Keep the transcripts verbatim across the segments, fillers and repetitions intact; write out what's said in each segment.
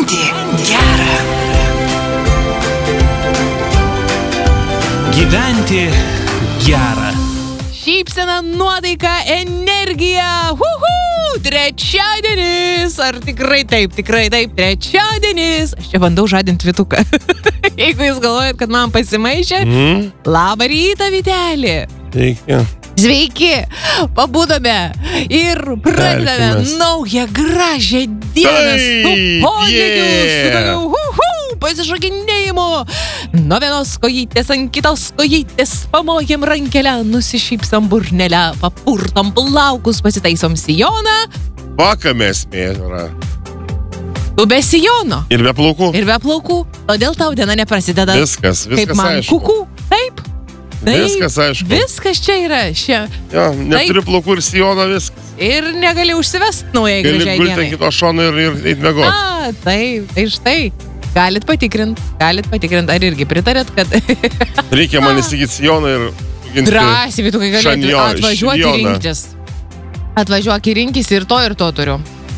Gyventi gerą. Gyventi gerą. Šypsena, nuotaika, energija. Uhu! Trečiadienis. Ar tikrai taip, tikrai taip, trečiadienis. Aš čia bandau žadinti Vytuką. Jeigu jūs galvojat, kad man pasimaišė, mm. labą rytą, Vytelį. Sveiki. Sveiki, pabudome ir pradedame Tarkimės. naują gražią dieną su podėgiu, yeah. su tokiu uhu, pasišokinėjimu. Nuo vienos kojytės ant kitos kojytės pamojam rankelę, nusišypsam burnelę, papurtom plaukus, pasitaisom sijoną. Vakamės mėžara. Tu be sijono. Ir be plaukų. Ir be plaukų. Todėl tau diena neprasideda. Viskas, viskas kaip man aišku. kukų. Taip. Taip. Viskas aišku. Viskas čia yra. Šia. Jo, neturiu plaukų ir sijono, viskas. Ir negali užsivest naujai Gali gražiai gulti ant dienai. kito šono ir, ir eit miegot. A, taip, tai štai. Galit patikrint, galit patikrint, ar irgi pritarėt, kad Reikia man įsigyti sijoną ir... drąsiai, Vytu, kai galėtų šanjo- atvažiuoti šanjoną. rinktis. Atvažiuok į rinkis ir to ir to turiu.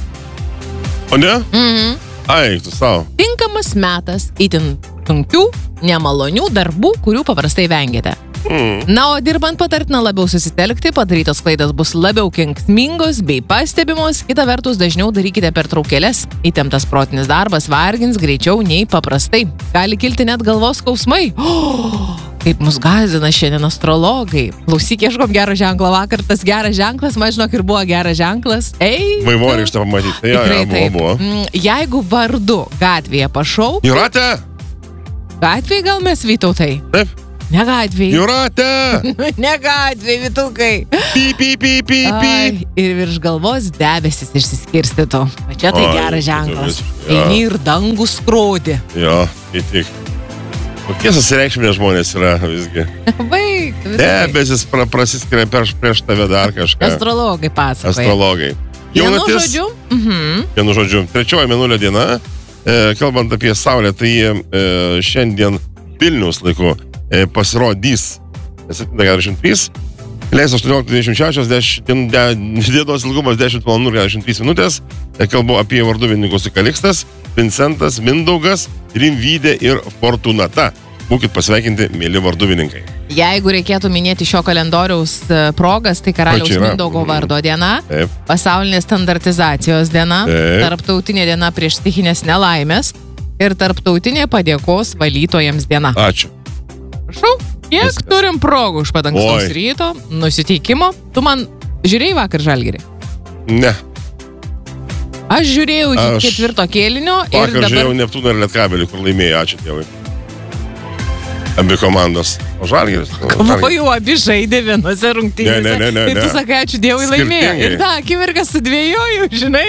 O ne? Mhm. Ai, tu savo. Tinkamas metas itin sunkių, nemalonių darbų, kurių paprastai vengiate. Mm. Na, o dirbant patartina labiau susitelkti, padarytos klaidos bus labiau kenksmingos bei pastebimos, kita vertus dažniau darykite pertraukėles, įtemptas protinis darbas vargins greičiau nei paprastai. Gali kilti net galvos skausmai. Oh, kaip mus gąsdina šiandien astrologai. Klausyk, ieškom gero ženklo vakar, tas geras ženklas, man žinok ir buvo geras ženklas. Ei, Vaivori iš tą pamatyti. Tai jo, jo, buvo, buvo. Mm, Jeigu vardu gatvėje pašau, Jūratė? gatvėje gal mes Vytautai? Taip. Ne gatvėje. Jūratė! Ne gatvėje, Vytukai. Py, py, py, py, py. Ai, ir virš galvos debesis išsiskirstytų. O čia tai Ai, geras tai ženklas. vis- jo. Eini ir dangų skrodį. Jo, kai tik. Kokie susireikšminė žmonės yra visgi. Baig. Debesis pra, prasiskiria prieš, prieš tave dar kažką. Astrologai pasakoja. Astrologai. Vienu Jaunatis, žodžiu. Mhm. vienu žodžiu, trečioji mėnulio diena, e, kalbant apie Saulę, tai e, šiandien Vilniaus laiku e, pasirodys septynios keturiasdešimt trys, leis aštuoniolika dvidešimt šešios, dienos ilgumas dešimt valandų ir keturiasdešimt trys minutės. E, kalbu apie varduvininkus Kalikstas, Vincentas, Mindaugas, Rimvydė ir Fortunata. Būkit pasveikinti, mėly varduvininkai. Jeigu reikėtų minėti šio kalendoriaus e, progas, tai karaliaus O, čia yra. Mindaugo vardo diena, Taip. pasaulinė standartizacijos diena, Taip. tarptautinė diena prieš stichinės nelaimės ir tarptautinė padėkos valytojams diena. Ačiū. Prašau, kiek Viskas. turim progų iš pat ankstaus Oi. ryto, nusiteikimo. Tu man žiūrėjai vakar Žalgirį? Ne. Aš žiūrėjau iki Aš ketvirto kėlinio ir Vakar dabar... žiūrėjau Neptūną ir Lietkabelį, kur laimėjo, ačiū Dievui. Abi komandos. O Žalgiris? Kovoju, abi žaidė vienose rungtynėse. Ne, ne, ne, ne, ir tu ne. sakai, ačiū Dievui laimėjo. Skirtingai. Ir tą akimirką sudvėjoju, žinai,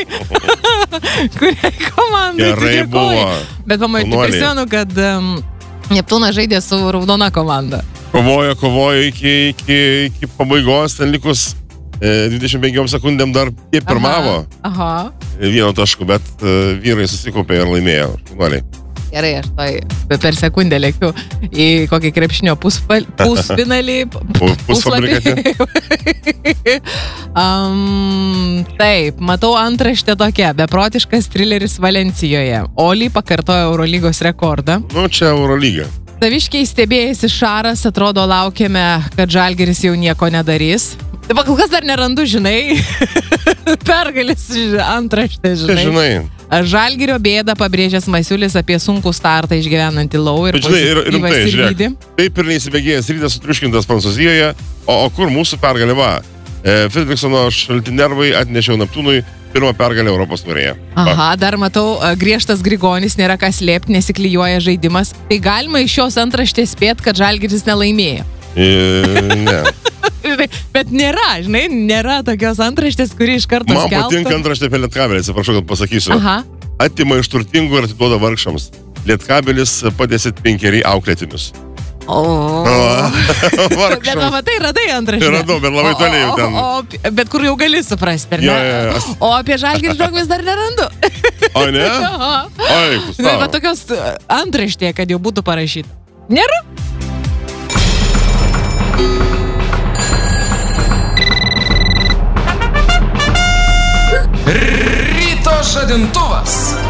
kuriai komandai tu Gerai dėkoji. buvo. Bet pamatai, Jaunuoliai. prisimenu, kad um, Neptūnas žaidė su raudona komanda. Kovojo, kovojo iki, iki, iki pabaigos, ten likus e, dvidešimt penkiom sekundėm dar jie pirmavo Aha. vieno tašku, bet e, vyrai susikaupė ir laimėjo. Šaunuoliai. Gerai, aš tai per sekundę lėkiu į kokį krepšinio puspal- pusfinalį. Pu- pusfabrikate. um, taip, matau antraštę tokia. Beprotiškas trileris Valencijoje. Oli pakartojo Eurolygos rekordą. Nu, čia Eurolyga. Saviškiai stebėjasi Šaras, atrodo laukiame, kad Žalgiris jau nieko nedarys. Tai kol kas dar nerandu, žinai, pergalės antraštė, Čia žinai. žinai. Žalgirio bėdą pabrėžęs Masiulis apie sunkų startą išgyvenantį lau ir Bet žinai, ir, ir pozityvą tai, žiūrėk. Sirvydį. Taip ir neįsibėgėjęs rytas sutriuškintas Prancūzijoje, o, o kur mūsų pergalė va? E, Fredriksono šalti nervai atnešiau Neptūnui pirmą pergalę Europos taurėje. Va. Aha, dar matau, a, griežtas Grigonis, nėra ką slėpti, nesiklijuoja žaidimas. Tai galima iš šios antraštės spėti, kad Žalgiris nelaimėjo. E, ne. Bet nėra, žinai, nėra tokios antraštės, kuri iš karto Man skelbtų. patinka antraštė apie Lietkabelį, atsiprašau, kad pasakysiu. Aha. Atima iš turtingų ir atiduoda vargšams. Lietkabelis padėsit penkeri auklėtinius. O. Bet Vargšams. matai, radai antraštę. Radau, bet labai toli jau ten. O, o, bet kur jau gali suprasti, ar ne? Jo, jo, jo. O apie Žalgirį žinok vis dar nerandu. O ne? Aha. Oi, Bet Gustavai. tokios antraštė, kad jau būtų parašyta. Nėra? Ryto žadintuvas.